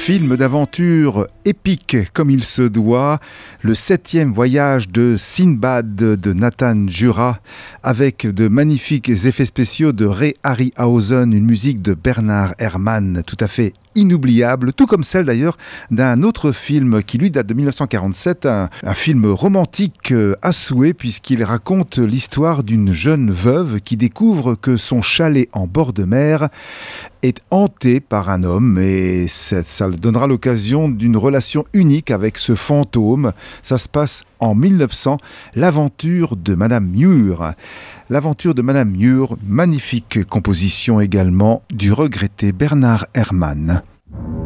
Film d'aventure épique comme il se doit, le 7e voyage de Sinbad de Nathan Jura, avec de magnifiques effets spéciaux de Ray Harryhausen, une musique de Bernard Herrmann tout à fait inoubliable, tout comme celle d'ailleurs d'un autre film qui lui date de 1947, un film romantique à souhait puisqu'il raconte l'histoire d'une jeune veuve qui découvre que son chalet en bord de mer est hanté par un homme et ça donnera l'occasion d'une relation unique avec ce fantôme. Ça se passe en 1900, l'aventure de Madame Muir. L'aventure de Madame Muir, magnifique composition également du regretté Bernard Herrmann.